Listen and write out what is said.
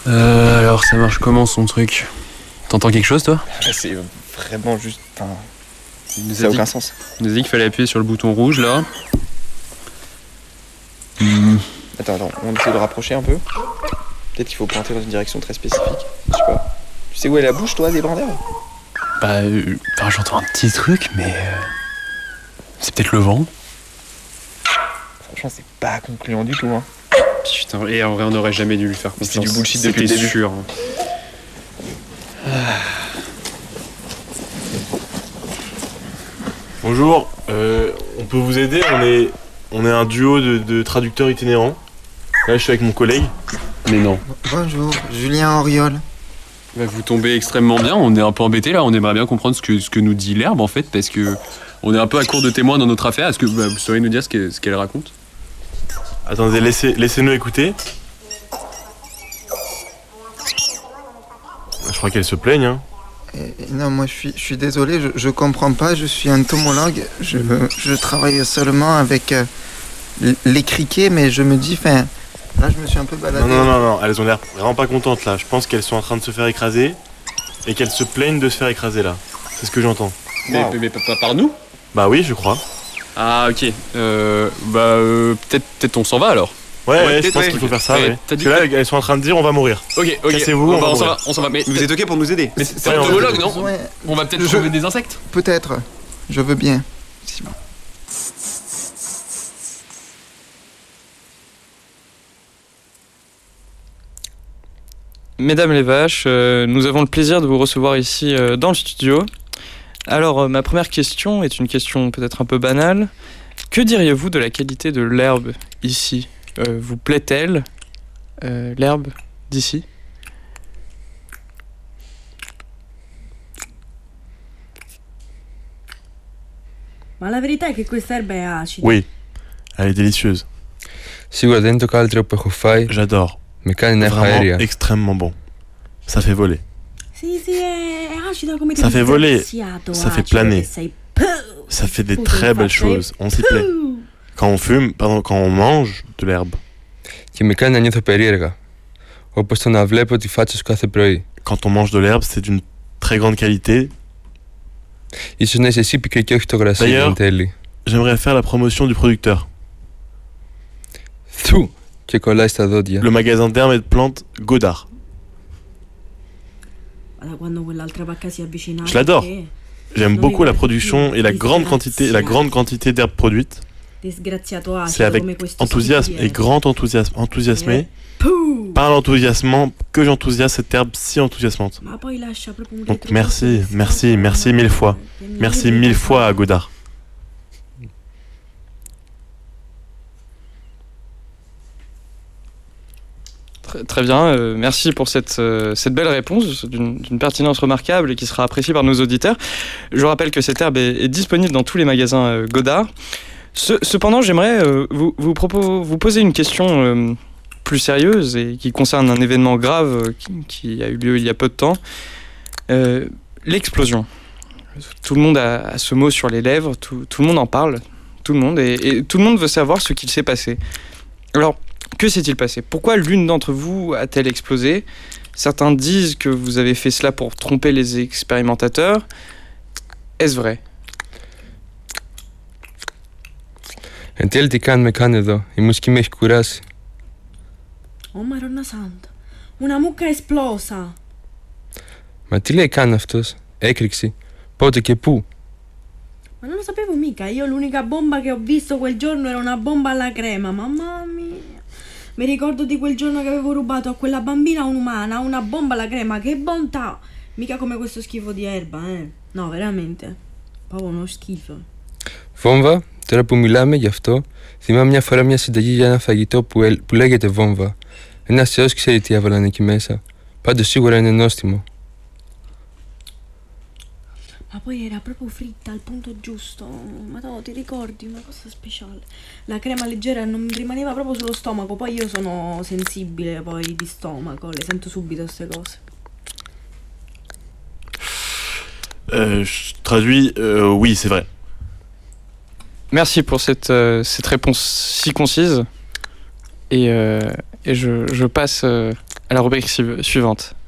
Alors ça marche comment son truc? T'entends quelque chose toi? C'est vraiment juste... Enfin, Il ça n'a aucun sens. nous a dit qu'il fallait appuyer sur le bouton rouge là. Attends, on essaie de rapprocher un peu. Peut-être qu'il faut pointer dans une direction très spécifique. Je sais pas. Tu sais où est la bouche toi des brins d'herbe? Bah, j'entends un petit truc mais... c'est peut-être le vent. Franchement c'est pas concluant du tout hein. Putain, et en vrai on n'aurait jamais dû lui faire confiance. C'était du bullshit depuis le début. Sûr. Bonjour, on peut vous aider, on est un duo de traducteurs itinérants. Là je suis avec mon collègue. Mais non. Bonjour, Julien Auriol. Bah, vous tombez extrêmement bien, on est un peu embêtés là, on aimerait bien comprendre ce que nous dit l'herbe en fait, parce que on est un peu à court de témoins dans notre affaire. Est-ce que vous sauriez nous dire ce qu'elle raconte? Attendez, laissez-nous écouter. Je crois qu'elle se plaigne hein. Non, moi je suis désolé, je comprends pas, je suis entomologue, je travaille seulement avec les criquets, mais je me dis, enfin, là je me suis un peu baladé. Non, elles ont l'air vraiment pas contentes là. Je pense qu'elles sont en train de se faire écraser et qu'elles se plaignent de se faire écraser là. C'est ce que j'entends. Mais pas par nous? Bah oui, je crois. Ah ok, peut-être on s'en va alors. Ouais, je pense qu'il faut faire ça. Ouais. T'as dit Parce que là, elles sont en train de dire on va mourir. Ok. Cassez-vous, on s'en va. Mais Vous êtes ok pour nous aider? Mais c'est Ouais, entomologue, non? Ouais, On va peut-être trouver des insectes. peut-être, je veux bien. Si bon. Mesdames les vaches, nous avons le plaisir de vous recevoir ici dans le studio. Alors, ma première question est une question peut-être un peu banale. Que diriez-vous de la qualité de l'herbe ici? Vous plaît-elle, l'herbe d'ici? Ma la verità è che questa erba è acida. Oui, elle est délicieuse. Σίγουρα δεν είναι το καλύτερο που έχω φάει. J'adore. Με κάνει να έχω Vraiment αέρια. extrêmement bon. Ça fait voler. Sì, è acida come Ça fait voler, disgraziato, ça fait acido planer. che sei. Ça fait des Puh, très belles infatti. choses. On s'y plaît. Quand on fume, quand on mange de l'herbe, Και με κάνει να νιώθω περίεργα. Όπως το να βλέπω τη φάτσα σου κάθε πρωί. quand on mange de l'herbe, c'est d'une très grande qualité. Ίσως να είσαι εσύ πικρή και όχι το γρασί D'ailleurs- εν τέλει. J'aimerais faire la promotion du producteur. Θου! Και κολλάει στα δόντια. Le magasin d'herbes et de plantes Godard. Ma da quando quell'altra pacca si è avvicinata. Je l'adore. che J'aime beaucoup la production et la grande quantité d'herbes produites. Disgraziato C'est acido avec come questo enthousiasme et grand enthousiasmé, Puh! par l'enthousiasme que j'enthousiasme cette herbe si enthousiasmante. Ma poi lascia proprio un Donc retrogusto merci mille fois. che mi Merci irrita mille fois à tanto. Godard. Très bien, merci pour cette belle réponse d'une pertinence remarquable et qui sera appréciée par nos auditeurs. Je rappelle que cette herbe est disponible dans tous les magasins Godard. Cependant, j'aimerais vous poser une question plus sérieuse et qui concerne un événement grave qui a eu lieu il y a peu de temps. L'explosion. Tout le monde a ce mot sur les lèvres, tout le monde en parle, tout le monde, et tout le monde veut savoir ce qu'il s'est passé. Alors, que s'est-il passé? Pourquoi l'une d'entre vous a-t-elle explosé? Certains disent que vous avez fait cela pour tromper les expérimentateurs. Est-ce vrai? Εν τέλει τι κάνουμε καν εδώ. Η μουσική με έχει κουράσει. Oh Maronna Santa, una mucca esplosa. Μα τι λέει καν αυτός? Έκρηξη. Πότε και πού? Ma non lo sapevo mica, io l'unica bomba che ho visto quel giorno era una bomba alla crema, mamma mia. Mi ricordo di quel giorno che avevo rubato a quella bambina un'umana, una bomba alla crema, che bontà! Mica come questo schifo di erba, eh. No, veramente. Proprio uno schifo. Βόμβα, τώρα που μιλάμε γι' αυτό, θυμάμαι μια φορά μια συνταγή για ένα φαγητό που λέγεται βόμβα. Ένας θεός ξέρει τι έβαλαν εκεί μέσα. Πάντως σίγουρα είναι νόστιμο. Ma poi era proprio fritta al punto giusto. Ma no, ti ricordi? Una cosa speciale. La crema leggera non rimaneva proprio sullo stomaco. Poi io sono sensibile poi di stomaco, le sento subito queste cose. Je traduis, oui, c'est vrai. Merci pour cette réponse si concise. Et je passe à la rubrique suivante.